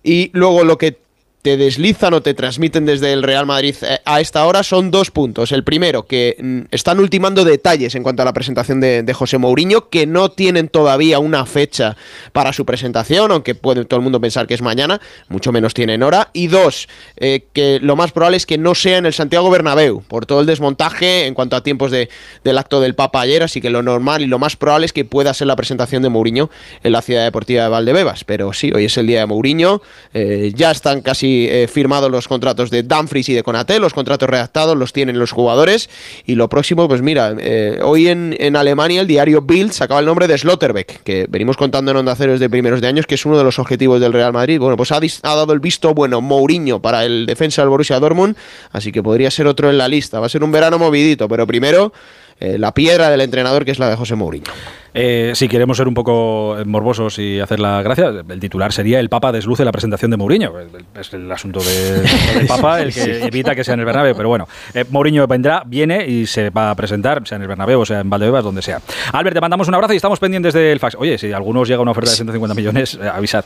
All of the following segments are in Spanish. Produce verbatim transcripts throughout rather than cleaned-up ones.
Y luego lo que te deslizan o te transmiten desde el Real Madrid a esta hora son dos puntos. El primero, que mm, están ultimando detalles en cuanto a la presentación de, de José Mourinho, que no tienen todavía una fecha para su presentación, aunque puede todo el mundo pensar que es mañana, mucho menos tienen hora. Y dos, eh, que lo más probable es que no sea en el Santiago Bernabéu, por todo el desmontaje en cuanto a tiempos de, del acto del Papa ayer, así que lo normal y lo más probable es que pueda ser la presentación de Mourinho en la Ciudad Deportiva de Valdebebas. Pero sí, hoy es el día de Mourinho, eh, ya están casi Eh, firmados los contratos de Dumfries y de Konaté, los contratos redactados los tienen los jugadores, y lo próximo, pues mira, eh, hoy en, en Alemania el diario Bild sacaba el nombre de Slotterbeck, que venimos contando en Onda Cero desde primeros de años, que es uno de los objetivos del Real Madrid. Bueno, pues ha, ha dado el visto bueno Mourinho para el defensa del Borussia Dortmund, así que podría ser otro en la lista. Va a ser un verano movidito, pero primero eh, la piedra del entrenador, que es la de José Mourinho. Eh, si queremos ser un poco morbosos y hacer la gracia, el titular sería: el Papa desluce la presentación de Mourinho. Es el asunto de, del Papa el que sí. evita que sea en el Bernabéu. Pero bueno, eh, Mourinho vendrá, viene y se va a presentar, sea en el Bernabéu o sea en Valdebebas, donde sea. Albert, te mandamos un abrazo y estamos pendientes del fax. Oye, si a algunos llega una oferta de ciento cincuenta millones, eh, avisad.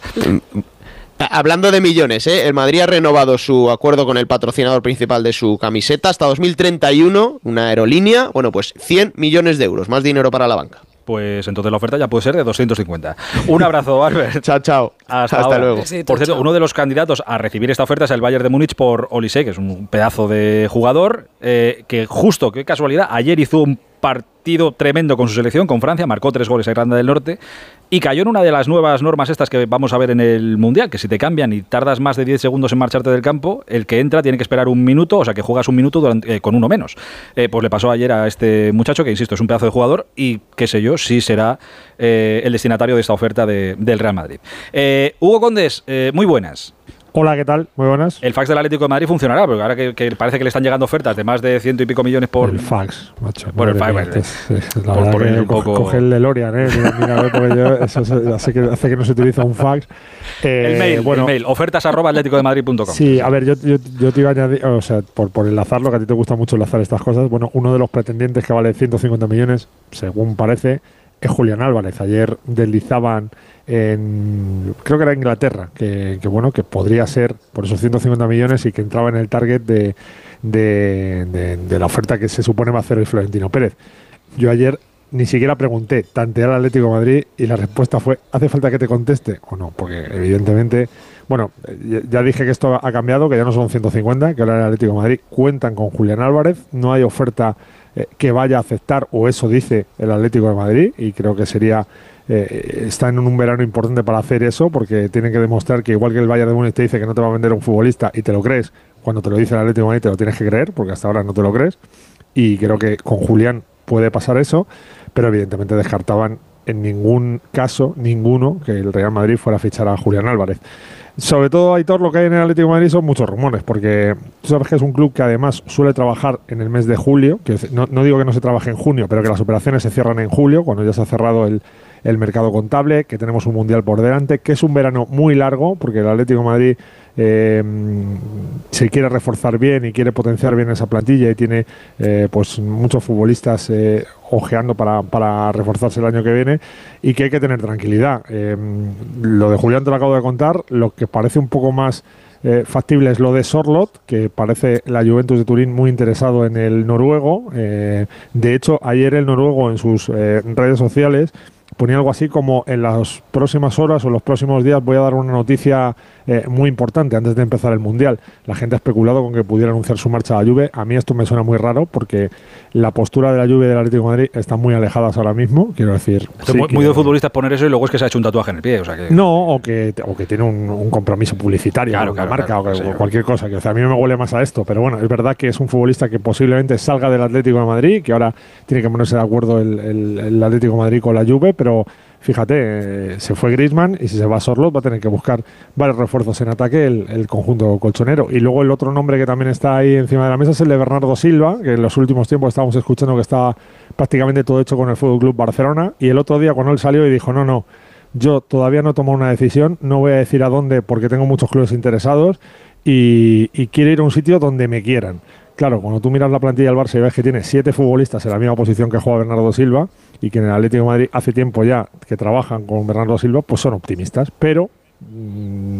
Hablando de millones, ¿eh? El Madrid ha renovado su acuerdo con el patrocinador principal de su camiseta hasta dos mil treinta y uno, una aerolínea. Bueno, pues cien millones de euros, más dinero para la banca. Pues entonces la oferta ya puede ser de doscientos cincuenta. Un abrazo, Albert. Chao, chao. Hasta, Hasta luego. Por cierto, uno de los candidatos a recibir esta oferta es el Bayern de Múnich por Olise, que es un pedazo de jugador, eh, que justo, qué casualidad, ayer hizo un partido tremendo con su selección, con Francia, marcó tres goles a Irlanda del Norte y cayó en una de las nuevas normas estas que vamos a ver en el Mundial, que si te cambian y tardas más de diez segundos en marcharte del campo, el que entra tiene que esperar un minuto, o sea que juegas un minuto durante, eh, con uno menos. Eh, pues le pasó ayer a este muchacho, que insisto, es un pedazo de jugador y qué sé yo, sí será eh, el destinatario de esta oferta de, del Real Madrid. Eh, Hugo Condés, eh, muy buenas. Hola, ¿qué tal? Muy buenas. El fax del Atlético de Madrid funcionará, porque ahora que, que parece que le están llegando ofertas de más de ciento y pico millones por... El fax, macho. Bueno, el fax, bueno, es, es, la por verdad ponerle que un poco... Coge el DeLorean, ¿eh? Mira, mira, a ver, porque yo, eso hace que, hace que no se utiliza un fax. Eh, el mail, bueno, el mail, ofertas arroba atlético de madrid punto com. Sí, a ver, yo, yo, yo te iba a añadir, o sea, por, por enlazarlo, que a ti te gusta mucho enlazar estas cosas, bueno, uno de los pretendientes que vale ciento cincuenta millones, según parece, es Julián Álvarez. Ayer deslizaban en, creo que era Inglaterra, que, que bueno, que podría ser por esos ciento cincuenta millones y que entraba en el target de, de, de, de la oferta que se supone va a hacer el Florentino Pérez. Yo ayer ni siquiera pregunté, tanteé al Atlético de Madrid y la respuesta fue: ¿hace falta que te conteste o no? Porque evidentemente, bueno, ya dije que esto ha cambiado, que ya no son ciento cincuenta, que ahora el Atlético de Madrid cuentan con Julián Álvarez, no hay oferta eh, que vaya a aceptar, o eso dice el Atlético de Madrid, y creo que sería... Eh, está en un verano importante para hacer eso, porque tienen que demostrar que, igual que el Bayern de Múnich te dice que no te va a vender un futbolista y te lo crees, cuando te lo dice el Atlético de Madrid te lo tienes que creer, porque hasta ahora no te lo crees, y creo que con Julián puede pasar eso, pero evidentemente descartaban en ningún caso, ninguno, que el Real Madrid fuera a fichar a Julián Álvarez. Sobre todo, Aitor, lo que hay en el Atlético de Madrid son muchos rumores, porque tú sabes que es un club que además suele trabajar en el mes de julio, que no, no digo que no se trabaje en junio, pero que las operaciones se cierran en julio, cuando ya se ha cerrado el, el mercado contable, que tenemos un Mundial por delante, que es un verano muy largo, porque el Atlético de Madrid eh, se quiere reforzar bien y quiere potenciar bien esa plantilla y tiene eh, pues muchos futbolistas eh, ojeando para, para reforzarse el año que viene, y que hay que tener tranquilidad. Eh, lo de Julián te lo acabo de contar. Lo que parece un poco más eh, factible es lo de Sorloth, que parece la Juventus de Turín muy interesado en el noruego. Eh, de hecho, ayer el noruego en sus eh, redes sociales ponía algo así como: en las próximas horas o los próximos días voy a dar una noticia eh, muy importante antes de empezar el Mundial. La gente ha especulado con que pudiera anunciar su marcha a la Juve. A mí esto me suena muy raro, porque la postura de la Juve y del Atlético de Madrid están muy alejadas ahora mismo. Quiero decir, sí, muy, que, muy de futbolistas poner eso y luego es que se ha hecho un tatuaje en el pie. O sea que... No, o que, o que tiene un, un compromiso publicitario, claro, con la claro, marca, claro, o, que, sí, o cualquier cosa. Que, o sea, a mí me huele más a esto, pero bueno, es verdad que es un futbolista que posiblemente salga del Atlético de Madrid, que ahora tiene que ponerse de acuerdo el, el, el Atlético de Madrid con la Juve, pero fíjate, eh, se fue Griezmann, y si se va a Sorloth va a tener que buscar varios refuerzos en ataque el, el conjunto colchonero. Y luego el otro nombre que también está ahí encima de la mesa es el de Bernardo Silva, que en los últimos tiempos estábamos escuchando que estaba prácticamente todo hecho con el Fútbol Club Barcelona, y el otro día cuando él salió y dijo: no, no, yo todavía no he tomado una decisión, no voy a decir a dónde porque tengo muchos clubes interesados y, y quiero ir a un sitio donde me quieran. Claro, cuando tú miras la plantilla del Barça y ves que tiene siete futbolistas en la misma posición que juega Bernardo Silva, y que en el Atlético de Madrid hace tiempo ya que trabajan con Bernardo Silva, pues son optimistas, pero... Mmm,